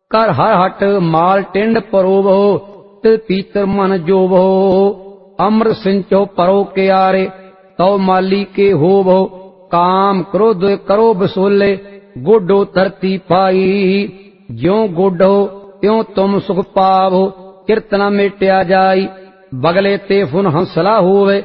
कर हर हट माल टिंड परोवो, तिल पीतर मन जोवो। अमृत सिंचो परो के आरे, तौ माली के होवो। काम क्रोध करो बसोले, गोडो धरती पाई। ज्यों गोडो त्यों तुम सुख पावो, किरत न मेटिया जाई। बगले ते फुन हंसला होवे,